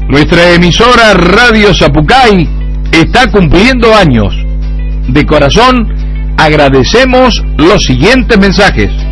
Nuestra emisora Radio Zapucay está cumpliendo años. De corazón agradecemos los siguientes mensajes.